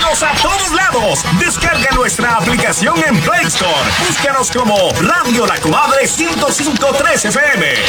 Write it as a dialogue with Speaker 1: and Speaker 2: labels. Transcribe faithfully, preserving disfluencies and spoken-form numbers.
Speaker 1: Bienvenidos a todos lados. Descarga nuestra aplicación en Play Store. Búscanos como Radio La Comadre ciento cinco punto tres F M.